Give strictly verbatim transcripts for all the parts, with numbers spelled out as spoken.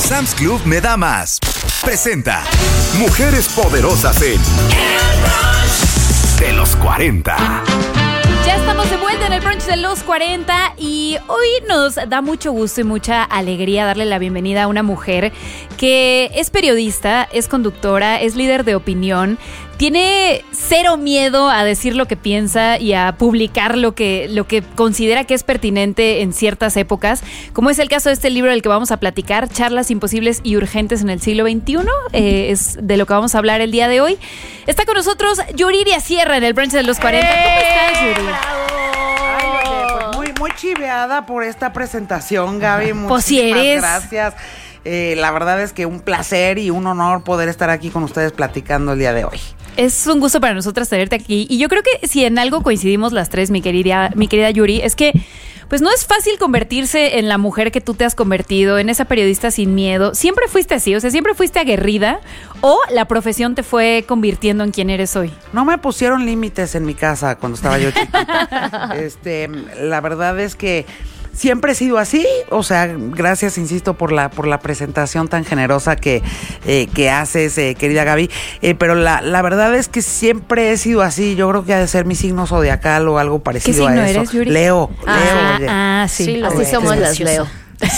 Sam's Club me da más. Presenta Mujeres Poderosas en de los cuarenta. Ya estamos de vuelta en el brunch de los cuarenta y hoy nos da mucho gusto y mucha alegría darle la bienvenida a una mujer que es periodista, es conductora, es líder de opinión, tiene cero miedo a decir lo que piensa y a publicar lo que, lo que considera que es pertinente en ciertas épocas, como es el caso de este libro del que vamos a platicar, Charlas imposibles y urgentes en el siglo veintiuno, eh, es de lo que vamos a hablar el día de hoy. Está con nosotros Yuridia Sierra en el brunch de los cuarenta. ¿Cómo estás, Yuri? Ay, oye, pues muy, muy chiveada por esta presentación, Gaby. Pues si Muchísimas eres. gracias. Eh, la verdad es que un placer y un honor poder estar aquí con ustedes platicando el día de hoy. Es un gusto para nosotras tenerte aquí. Y yo creo que si en algo coincidimos las tres, mi querida, mi querida Yuri, es que pues no es fácil convertirse en la mujer que tú te has convertido, en esa periodista sin miedo. ¿Siempre fuiste así? O sea, ¿siempre fuiste aguerrida? ¿O la profesión te fue convirtiendo en quien eres hoy? No me pusieron límites en mi casa cuando estaba yo chiquita. este, la verdad es que siempre he sido así, o sea, gracias, insisto, por la por la presentación tan generosa que, eh, que haces, eh, querida Gaby, eh, pero la, la verdad es que siempre he sido así. Yo creo que ha de ser mi signo zodiacal o algo parecido a eso. ¿Qué signo eres, Yuri? Leo, ah, Leo, oye. Ah, sí. Sí, así así somos las Leo.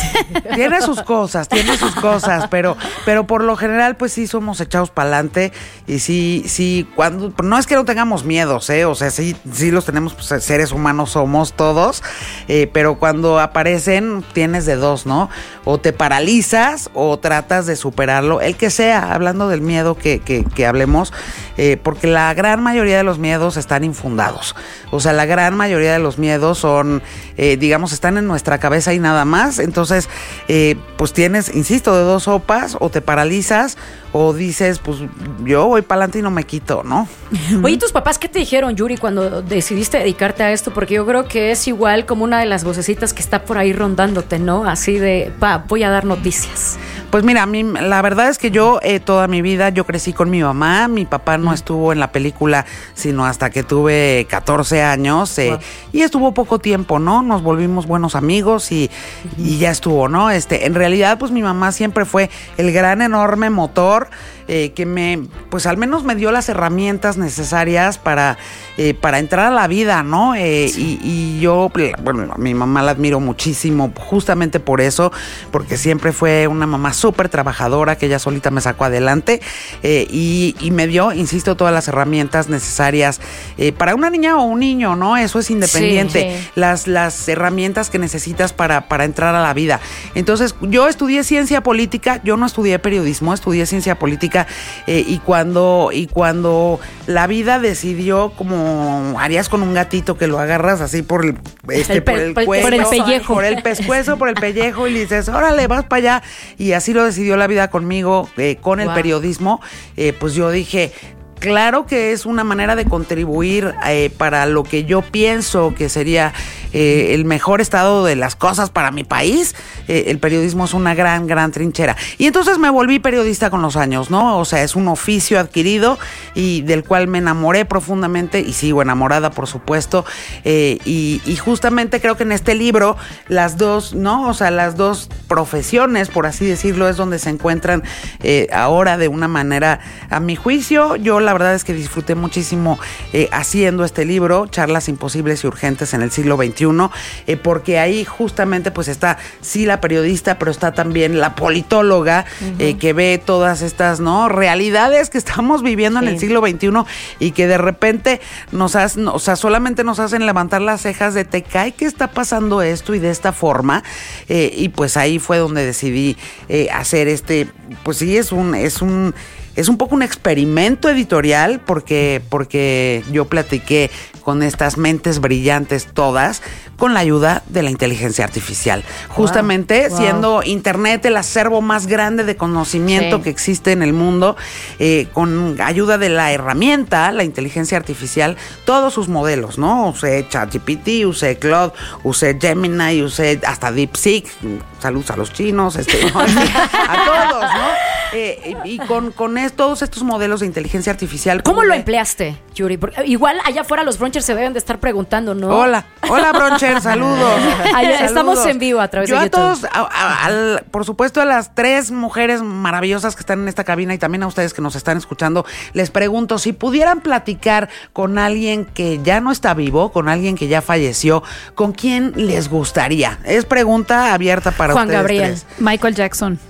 Tiene sus cosas, tiene sus cosas, pero, pero por lo general, pues sí somos echados para adelante y sí, sí, cuando, no es que no tengamos miedos, eh, o sea, sí, sí los tenemos, pues, seres humanos somos todos, eh, pero cuando aparecen tienes de dos, ¿no? O te paralizas o tratas de superarlo, el que sea, hablando del miedo que, que, que hablemos, eh, porque la gran mayoría de los miedos están infundados, o sea, la gran mayoría de los miedos son, eh, digamos, están en nuestra cabeza y nada más. Entonces, eh, pues tienes, insisto, de dos sopas, o te paralizas o dices, pues yo voy para adelante y no me quito, ¿no? Oye, ¿tus papás qué te dijeron, Yuri, cuando decidiste dedicarte a esto? Porque yo creo que es igual como una de las vocecitas que está por ahí rondándote, ¿no? Así de, va, voy a dar noticias. Pues mira, a mí, la verdad es que yo eh, toda mi vida, yo crecí con mi mamá. Mi papá no estuvo en la película sino hasta que tuve catorce años, eh, wow. Y estuvo poco tiempo, ¿no? Nos volvimos buenos amigos y, uh-huh. y ya estuvo, ¿no? Este, en realidad, pues mi mamá siempre fue el gran, enorme motor Eh, que me, pues al menos me dio las herramientas necesarias para, eh, para entrar a la vida, ¿no? Eh, sí. y, y yo, bueno, a mi mamá la admiro muchísimo justamente por eso, porque siempre fue una mamá súper trabajadora que ella solita me sacó adelante eh, y, y me dio, insisto, todas las herramientas necesarias eh, para una niña o un niño, ¿no? Eso es independiente. Sí, sí. Las, las herramientas que necesitas para, para entrar a la vida. Entonces, yo estudié ciencia política, yo no estudié periodismo, estudié ciencia política. Eh, y cuando y cuando la vida decidió, como harías con un gatito que lo agarras así por el, este, el pe- por el pe- cuello, por el pellejo, por el pescuezo, por el pellejo, y le dices, órale, vas para allá, y así lo decidió la vida conmigo, eh, con el wow. periodismo, eh, pues yo dije, claro que es una manera de contribuir eh, para lo que yo pienso que sería eh, el mejor estado de las cosas para mi país. Eh, el periodismo es una gran, gran trinchera. Y entonces me volví periodista con los años, ¿no? O sea, es un oficio adquirido y del cual me enamoré profundamente y sigo enamorada, por supuesto. Eh, y, y justamente creo que en este libro las dos, ¿no? O sea, las dos profesiones, por así decirlo, es donde se encuentran eh, ahora de una manera, a mi juicio. Yo la verdad es que disfruté muchísimo eh, haciendo este libro, Charlas imposibles y urgentes en el siglo veintiuno, eh, porque ahí justamente pues está sí la periodista, pero está también la politóloga, uh-huh. eh, que ve todas estas, ¿no?, realidades que estamos viviendo sí. en el siglo veintiuno y que de repente nos hacen, o sea, solamente nos hacen levantar las cejas de te cae que está pasando esto y de esta forma, eh, y pues ahí fue donde decidí eh, hacer este, pues sí, es un, es un Es un poco un experimento editorial porque, porque yo platiqué con estas mentes brillantes todas con la ayuda de la inteligencia artificial. Wow, Justamente wow. siendo Internet el acervo más grande de conocimiento sí. que existe en el mundo, eh, con ayuda de la herramienta, la inteligencia artificial, todos sus modelos, ¿no? Usé ChatGPT, usé Claude, usé Gemini, usé hasta DeepSeek, saludos a los chinos, este, ¿no? a todos, ¿no? Eh, y con, con es, todos estos modelos de inteligencia artificial. ¿Cómo lo de, empleaste, Yuri? Porque igual allá afuera los brunchers se deben de estar preguntando, ¿no? Hola, hola bruncher, saludos. Allá, saludos. Estamos en vivo a través Yo de YouTube. a todos, a, a, a, por supuesto a las tres mujeres maravillosas que están en esta cabina y también a ustedes que nos están escuchando, les pregunto si pudieran platicar con alguien que ya no está vivo, con alguien que ya falleció, ¿con quién les gustaría? Es pregunta abierta para Juan ustedes Gabriel. tres. Michael Jackson.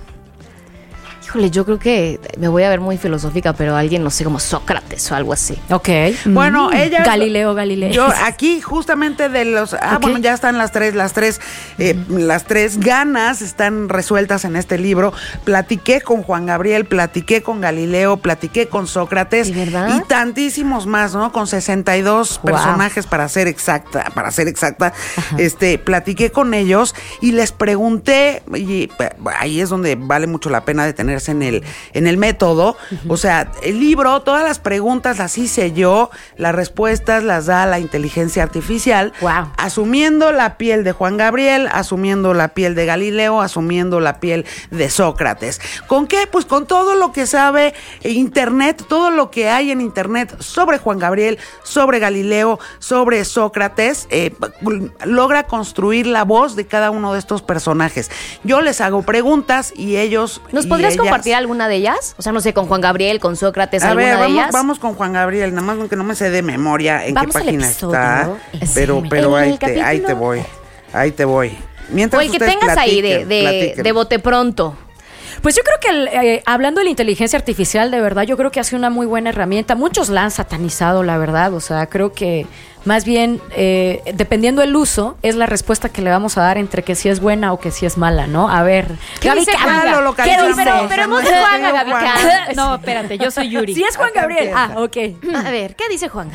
Híjole, yo creo que me voy a ver muy filosófica, pero alguien, no sé, como Sócrates o algo así. Ok. Bueno, ella... Galileo Galilei. Yo aquí justamente de los... Ah, Ok. bueno, ya están las tres, las tres, eh, las tres ganas están resueltas en este libro. Platiqué con Juan Gabriel, platiqué con Galileo, platiqué con Sócrates. ¿De verdad? Y tantísimos más, ¿no? Con sesenta y dos Wow. personajes para ser exacta, para ser exacta. Este, platiqué con ellos y les pregunté, y eh, ahí es donde vale mucho la pena detenerse en el, en el método. O sea, el libro, todas las preguntas las hice yo, las respuestas las da la inteligencia artificial, Wow. asumiendo la piel de Juan Gabriel, asumiendo la piel de Galileo, asumiendo la piel de Sócrates. ¿Con qué? Pues con todo lo que sabe Internet, todo lo que hay en Internet sobre Juan Gabriel, sobre Galileo, sobre Sócrates, eh, logra construir la voz de cada uno de estos personajes. Yo les hago preguntas y ellos... ¿Nos y podrías ellas- compartir alguna de ellas? O sea, no sé, con Juan Gabriel, con Sócrates, A alguna ver, de vamos, ellas. vamos con Juan Gabriel, nada más que no me sé de memoria en Vamos qué al página episodio, está, ese. pero, En pero ahí el te, ahí te capítulo. voy, ahí te voy. Mientras O el que ustedes tengas ahí de, platiquen, de, platiquen. de bote pronto. Pues yo creo que el, eh, hablando de la inteligencia artificial, de verdad, yo creo que ha sido una muy buena herramienta. Muchos la han satanizado, la verdad. O sea, creo que más bien, eh, dependiendo del uso, es la respuesta que le vamos a dar entre que si es buena o que si es mala, ¿no? A ver, ¿Qué Gaby dice Canga, Ya lo ¿Qué localizamos, dice? Pero, pero hemos de Juan a Gaby Juan. Canga. No, espérate, yo soy Yuri. Si es Juan Acá Gabriel. empieza. Ah, ok. A ver, ¿qué dice Juan?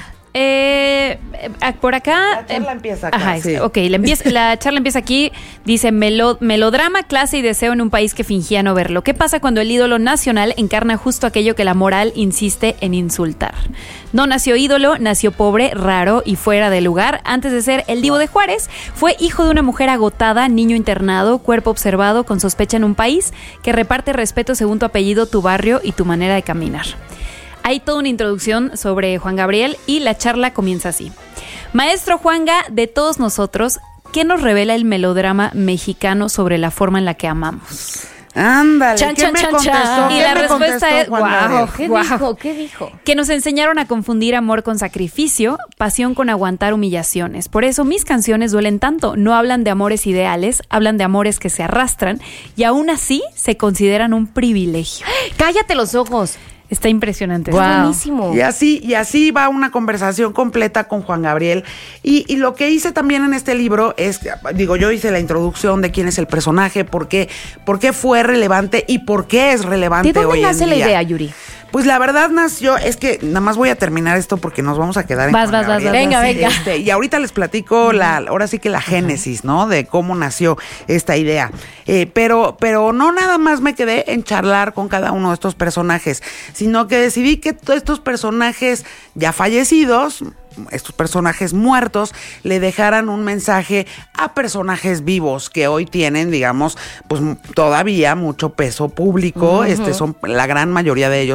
Eh, eh, por acá. La charla eh, empieza acá, Ajá, sí. ok, la, empieza- la charla empieza aquí. Dice: "Melo- melodrama, clase y deseo en un país que fingía no verlo. ¿Qué pasa cuando el ídolo nacional encarna justo aquello que la moral insiste en insultar? No nació ídolo, nació pobre, raro y fuera de lugar. Antes de ser el Divo de Juárez, fue hijo de una mujer agotada, niño internado, cuerpo observado con sospecha en un país que reparte respeto según tu apellido, tu barrio y tu manera de caminar". Hay toda una introducción sobre Juan Gabriel y la charla comienza así. Maestro Juanga, de todos nosotros, ¿qué nos revela el melodrama mexicano sobre la forma en la que amamos? Ándale, Chan, ¿qué chan, me chan, contestó? chan. ¿Qué Y la me respuesta contestó es, Juan guau. Gabriel? ¿Qué Guau. dijo? ¿Qué dijo? Que nos enseñaron a confundir amor con sacrificio, pasión con aguantar humillaciones. Por eso mis canciones duelen tanto. No hablan de amores ideales, hablan de amores que se arrastran y aún así se consideran un privilegio. Cállate los ojos. Está impresionante. Es buenísimo. Y así, y así va una conversación completa con Juan Gabriel. Y, y lo que hice también en este libro es, digo, yo hice la introducción de quién es el personaje, por qué, por qué fue relevante y por qué es relevante ¿De dónde hoy en nace la día. idea, Yuri? Pues la verdad nació, es que nada más voy a terminar esto porque nos vamos a quedar en Vas, Juan vas, vas, Gabriel. vas, Venga, vas. venga. Este, y ahorita les platico la, ahora sí que la génesis, ¿no? De cómo nació esta idea. Eh, pero, pero no nada más me quedé en charlar con cada uno de estos personajes, sino que decidí que todos estos personajes ya fallecidos, estos personajes muertos, le dejaran un mensaje a personajes vivos que hoy tienen, digamos, pues todavía mucho peso público. Uh-huh. Este son la gran mayoría de ellos